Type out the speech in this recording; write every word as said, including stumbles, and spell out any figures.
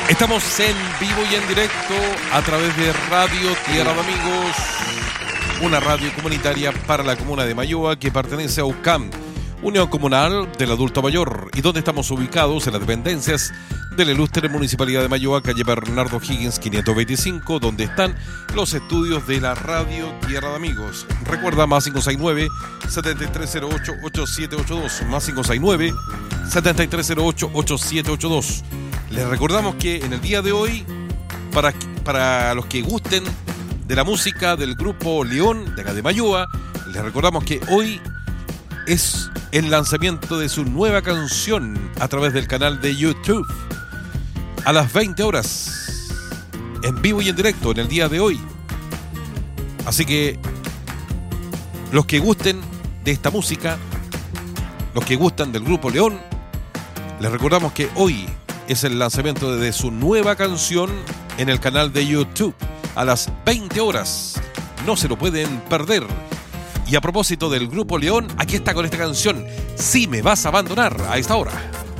Estamos en vivo y en directo a través de Radio Tierra de Amigos, una radio comunitaria para la comuna de Mayoa que pertenece a U C A M, Unión Comunal del Adulto Mayor, y donde estamos ubicados en las dependencias de la ilustre Municipalidad de Mayoa, calle Bernardo Higgins quinientos veinticinco, donde están los estudios de la Radio Tierra de Amigos. Recuerda, más cinco seis nueve, siete tres cero ocho, ocho siete ocho dos, más cinco seis nueve, siete tres cero ocho, ocho siete ocho dos. Les recordamos que en el día de hoy, para, para los que gusten de la música del grupo León, de acá de Mayoa, les recordamos que hoy es el lanzamiento de su nueva canción a través del canal de YouTube. A las veinte horas, en vivo y en directo, en el día de hoy. Así que los que gusten de esta música, los que gustan del grupo León, les recordamos que hoy es el lanzamiento de su nueva canción en el canal de YouTube a las veinte horas. No se lo pueden perder. Y a propósito del grupo León, aquí está con esta canción, Si me vas a abandonar, a esta hora.